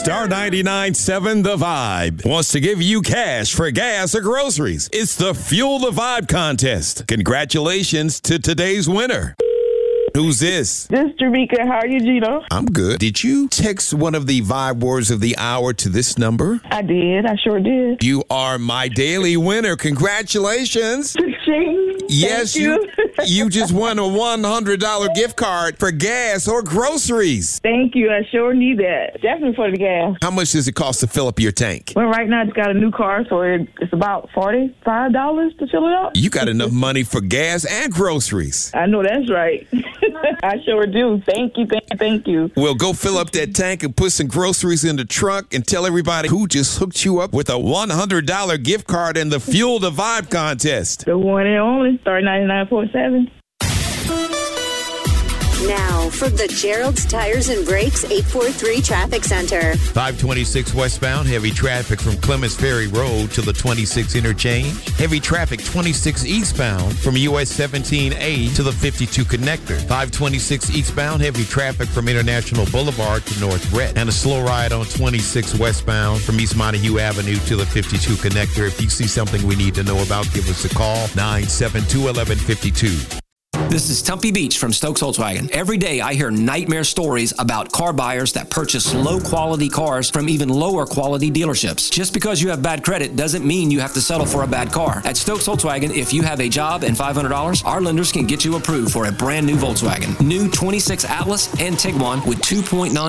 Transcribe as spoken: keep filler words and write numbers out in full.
Star ninety-nine point seven The Vibe wants to give you cash for gas or groceries. It's the Fuel the Vibe contest. Congratulations to today's winner. Who's this? This is Jamaica. How are you, Gino? I'm good. Did you text one of the Vibe words of the hour to this number? I did. I sure did. You are my daily winner. Congratulations. Ching. Yes, Thank you. You just won a one hundred dollars gift card for gas or groceries. Thank you. I sure need that. Definitely for the gas. How much does it cost to fill up your tank? Well, right now, it's got a new car, so it, it's about forty-five dollars to fill it up. You got enough money for gas and groceries. I know that's right. I sure do. Thank you, thank you, thank you. Well, go fill up that tank and put some groceries in the trunk and tell everybody who just hooked you up with a one hundred dollars gift card in the Fuel the Vibe contest. The one and only, Star ninety-nine point seven. Now, from the Gerald's Tires and Brakes eight four three Traffic Center. five twenty-six westbound, heavy traffic from Clements Ferry Road to the twenty-six interchange. Heavy traffic twenty-six eastbound from U S seventeen A to the fifty-two connector. five twenty-six eastbound, heavy traffic from International Boulevard to North Brett. And a slow ride on twenty-six westbound from East Montague Avenue to the fifty-two connector. If you see something we need to know about, give us a call, nine seven two, one one five two. This is Tumpy Beach from Stokes Volkswagen. Every day I hear nightmare stories about car buyers that purchase low-quality cars from even lower-quality dealerships. Just because you have bad credit doesn't mean you have to settle for a bad car. At Stokes Volkswagen, if you have a job and five hundred dollars, our lenders can get you approved for a brand new Volkswagen. New twenty-six Atlas and Tiguan with two point nine